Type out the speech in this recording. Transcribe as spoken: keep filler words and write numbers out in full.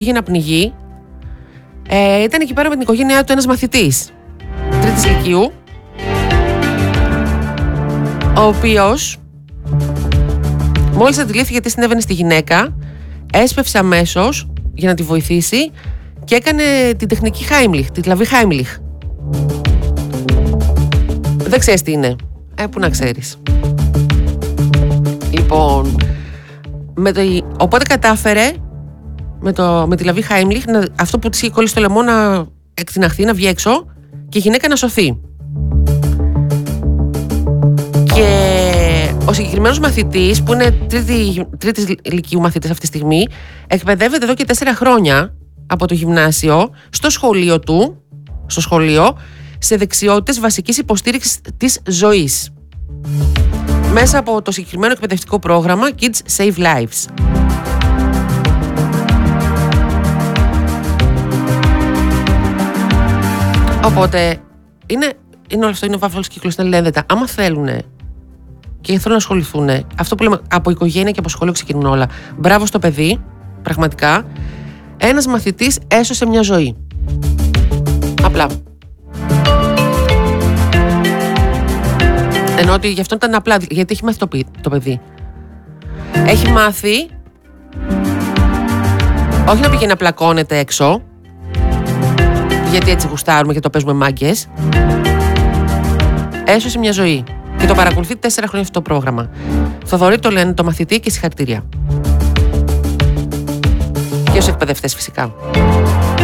πήγε να πνιγεί. Ε, ήταν εκεί πέρα με την οικογένειά του ένας μαθητής τρίτης λυκείου, ο οποίος μόλις αντιλήφθηκε τι συνέβαινε στη γυναίκα, έσπευσε αμέσως για να τη βοηθήσει και έκανε την τεχνική Heimlich, την κλαβή Heimlich. Δεν ξέρεις τι είναι. Ε, που να ξέρεις. Λοιπόν, με το, οπότε κατάφερε με, το, με τη λαβή Heimlich να, αυτό που της είχε κολλήσει στο λαιμό να εκτιναχθεί, να βγει έξω και η γυναίκα να σωθεί. Και ο συγκεκριμένος μαθητής, που είναι τρίτη, τρίτης λυκείου μαθητής αυτή τη στιγμή, εκπαιδεύεται εδώ και τέσσερα χρόνια από το γυμνάσιο στο σχολείο του, στο σχολείο, σε δεξιότητες βασικής υποστήριξης της ζωής, μέσα από το συγκεκριμένο εκπαιδευτικό πρόγραμμα Kids Save Lives. Οπότε είναι, είναι όλο αυτό, είναι ο βάφλος κύκλος, είναι λένδετα. Άμα θέλουν και θέλουν να ασχοληθούν, αυτό που λέμε, από οικογένεια και από σχολείο ξεκινούν όλα. Μπράβο στο παιδί, πραγματικά. Ένας μαθητής έσωσε μια ζωή. Απλά. Ενώ ότι γι' αυτό ήταν απλά, γιατί έχει μάθει το, το παιδί. Έχει μάθει όχι να πηγαίνει να πλακώνεται έξω, γιατί έτσι γουστάρουμε και το παίζουμε μάγκες. Έσωσε μια ζωή. Και το παρακολουθεί τέσσερα χρόνια αυτό το πρόγραμμα. Θοδωρή το λένε το μαθητή και συγχαρητήρια. Και στους εκπαιδευτές φυσικά.